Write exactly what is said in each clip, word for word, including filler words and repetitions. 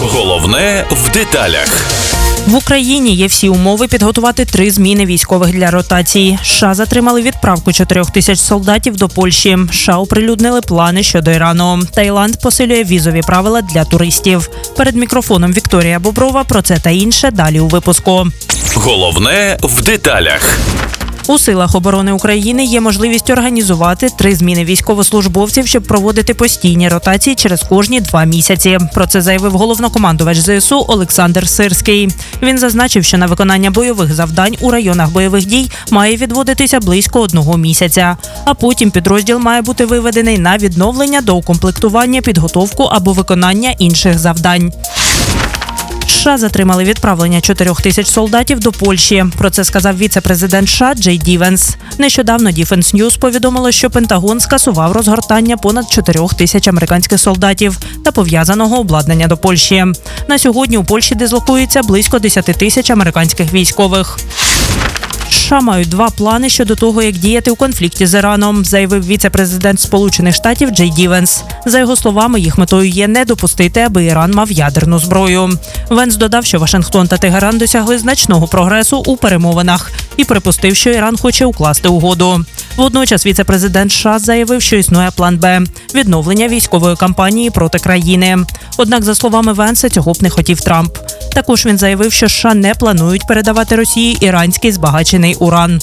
Головне в деталях. В Україні є всі умови підготувати три зміни військових для ротації. США затримали відправку чотирьох тисяч солдатів до Польщі. США оприлюднили плани щодо Ірану. Таїланд посилює візові правила для туристів. Перед мікрофоном Вікторія Боброва. Про це та інше далі у випуску. Головне в деталях. У силах оборони України є можливість організувати три зміни військовослужбовців, щоб проводити постійні ротації через кожні два місяці. Про це заявив головнокомандувач ЗСУ Олександр Сирський. Він зазначив, що на виконання бойових завдань у районах бойових дій має відводитися близько одного місяця. А потім підрозділ має бути виведений на відновлення, доукомплектування, підготовку або виконання інших завдань. США затримали відправлення чотирьох тисяч солдатів до Польщі. Про це сказав віце-президент США Джей Ді Венс. Нещодавно Defense News повідомило, що Пентагон скасував розгортання понад чотирьох тисяч американських солдатів та пов'язаного обладнання до Польщі. На сьогодні у Польщі дислокується близько десять тисяч американських військових. США мають два плани щодо того, як діяти у конфлікті з Іраном, заявив віце-президент Сполучених Штатів Джей Ді Венс. За його словами, їх метою є не допустити, аби Іран мав ядерну зброю. Венс додав, що Вашингтон та Тегеран досягли значного прогресу у перемовинах і припустив, що Іран хоче укласти угоду. Водночас віце-президент США заявив, що існує план Б – відновлення військової кампанії проти країни. Однак, за словами Венса, цього б не хотів Трамп. Також він заявив, що США не планують передавати Росії іранський збагачений уран.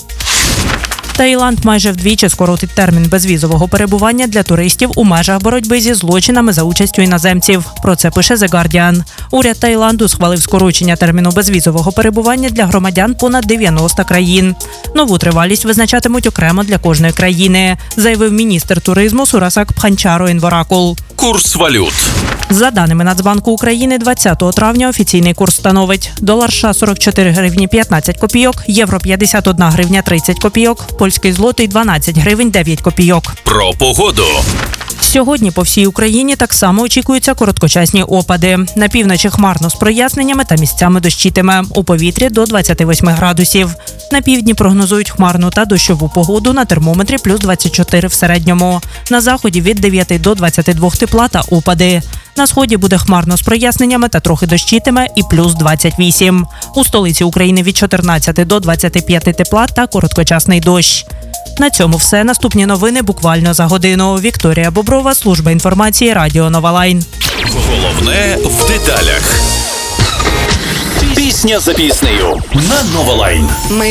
Таїланд майже вдвічі скоротить термін безвізового перебування для туристів у межах боротьби зі злочинами за участю іноземців. Про це пише The Guardian. Уряд Таїланду схвалив скорочення терміну безвізового перебування для громадян понад дев'яноста країн. Нову тривалість визначатимуть окремо для кожної країни, заявив міністр туризму Сурасак Пханчаро-Інворакул. Курс валют. За даними Нацбанку України, двадцятого травня офіційний курс становить долар США сорок чотири гривні п'ятнадцять копійок, євро п'ятдесят одна гривня тридцять копійок, польський злотий дванадцять гривень дев'ять копійок. Про погоду. Сьогодні по всій Україні так само очікуються короткочасні опади. На півночі хмарно з проясненнями та місцями дощитиме. У повітрі до двадцяти восьми градусів. На півдні прогнозують хмарну та дощову погоду, на термометрі плюс двадцять чотири в середньому. На заході від дев'яти до двадцяти двох тепла та опади. На сході буде хмарно з проясненнями та трохи дощитиме і плюс двадцять вісім. У столиці України від чотирнадцяти до двадцяти п'яти тепла та короткочасний дощ. На цьому все. Наступні новини буквально за годину. Вікторія Боброва, служба інформації, Радіо Нова Лайн. Головне в деталях. Пісня за піснею на Нова Лайн.